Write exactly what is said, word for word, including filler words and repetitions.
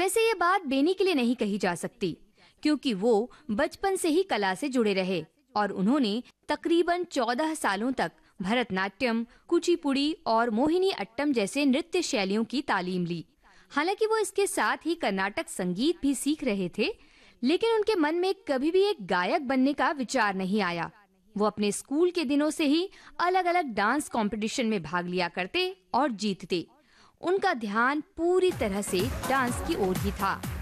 वैसे ये बात बेनी के लिए नहीं कही जा सकती, क्योंकि वो बचपन से ही कला से जुड़े रहे और उन्होंने तकरीबन चौदह सालों तक भरतनाट्यम, कुचिपुड़ी और मोहिनी अट्टम जैसे नृत्य शैलियों की तालीम ली। हालांकि वो इसके साथ ही कर्नाटक संगीत भी सीख रहे थे, लेकिन उनके मन में कभी भी एक गायक बनने का विचार नहीं आया। वो अपने स्कूल के दिनों से ही अलग-अलग डांस कंपटीशन में भाग लिया करते और जीतते। उनका ध्यान पूरी तरह से डांस की ओर ही था।